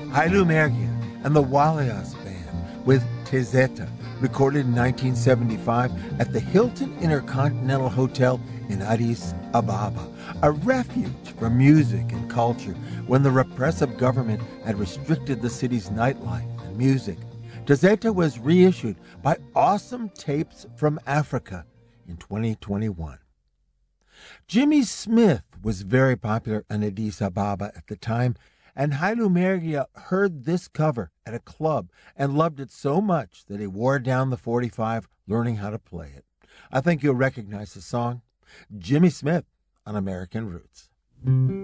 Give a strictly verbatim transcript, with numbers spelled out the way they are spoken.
Hailu Mergia and the Walias Band with Tezeta, recorded in nineteen seventy-five at the Hilton Intercontinental Hotel in Addis Ababa, a refuge for music and culture when the repressive government had restricted the city's nightlife and music. Tezeta was reissued by Awesome Tapes from Africa in twenty twenty-one. Jimmy Smith was very popular in Addis Ababa at the time, and Hailu Mergia heard this cover at a club and loved it so much that he wore down the forty-five learning how to play it. I think you'll recognize the song, Jimmy Smith on American Roots.